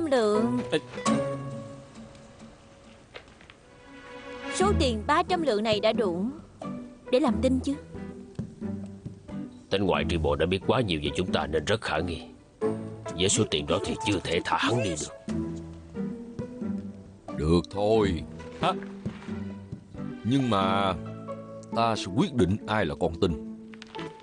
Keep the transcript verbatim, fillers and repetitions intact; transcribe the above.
lượng. Ê. Số tiền ba trăm lượng này đã đủ để làm tin chứ? Tỉnh ngoại tri bộ đã biết quá nhiều về chúng ta nên rất khả nghi. Với số tiền đó thì chưa thể thả hắn đi được. Được thôi. Hả? Nhưng mà ta sẽ quyết định ai là con tin.